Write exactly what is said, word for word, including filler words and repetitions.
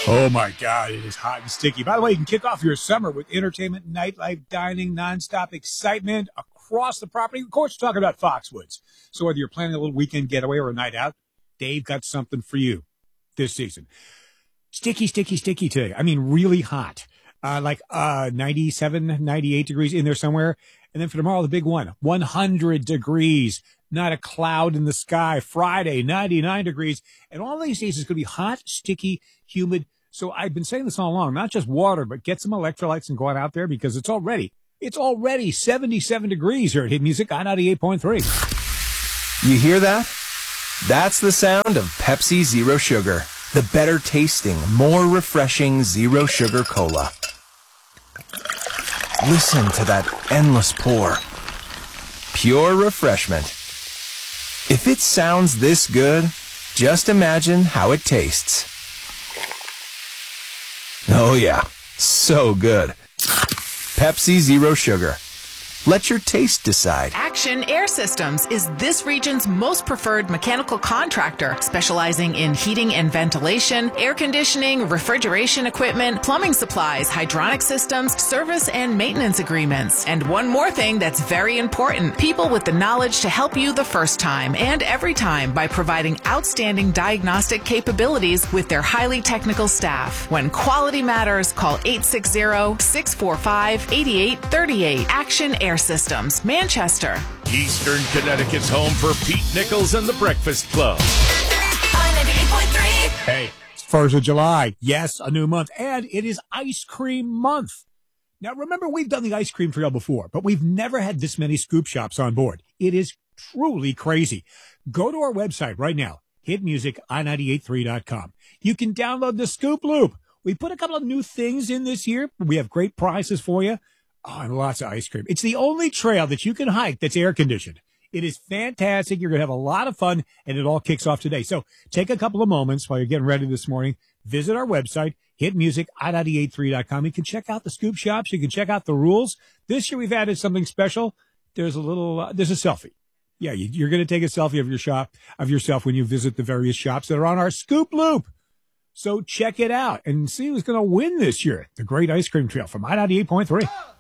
Oh, my God, it is hot and sticky. By the way, you can kick off your summer with entertainment, nightlife, dining, nonstop excitement across the property. Of course, we're talking about Foxwoods. So whether you're planning a little weekend getaway or a night out, Dave got something for you this season. Sticky, sticky, sticky today. I mean, really hot. Uh, like uh, ninety-seven, ninety-eight degrees in there somewhere. And then for tomorrow, the big one, one hundred degrees. Not a cloud in the sky. Friday, ninety-nine degrees. And all these days is going to be hot, sticky, humid. So I've been saying this all along, not just water, but get some electrolytes and go on out there because it's already, it's already seventy-seven degrees here at Hit Music on ninety-eight point three. You hear that? That's the sound of Pepsi Zero Sugar. The better tasting, more refreshing Zero Sugar Cola. Listen to that endless pour. Pure refreshment. If it sounds this good, just imagine how it tastes. Oh yeah, so good. Pepsi Zero Sugar. Let your taste decide. Action Air Systems is this region's most preferred mechanical contractor, specializing in heating and ventilation, air conditioning, refrigeration equipment, plumbing supplies, hydronic systems, service and maintenance agreements. And one more thing that's very important, people with the knowledge to help you the first time and every time by providing outstanding diagnostic capabilities with their highly technical staff. When quality matters, call eight six zero, six four five, eight eight three eight. Action Air Systems, Manchester. Eastern Connecticut's home for Pete Nichols and the Breakfast Club. ninety-eight point three. Hey, it's first of July. Yes, a new month. And it is Ice Cream Month. Now, remember, we've done the ice cream trail before, but we've never had this many scoop shops on board. It is truly crazy. Go to our website right now, hit music i nine eight three dot com. You can download the Scoop Loop. We put a couple of new things in this year. We have great prizes for you. Oh, and lots of ice cream. It's the only trail that you can hike that's air conditioned. It is fantastic. You're going to have a lot of fun, and it all kicks off today. So take a couple of moments while you're getting ready this morning. Visit our website, hit music i nine eight three dot com. You can check out the scoop shops. You can check out the rules. This year we've added something special. There's a little, uh, there's a selfie. Yeah, you, you're going to take a selfie of your shop, of yourself when you visit the various shops that are on our Scoop Loop. So check it out and see who's going to win this year. The Great Ice Cream Trail from I ninety-eight point three.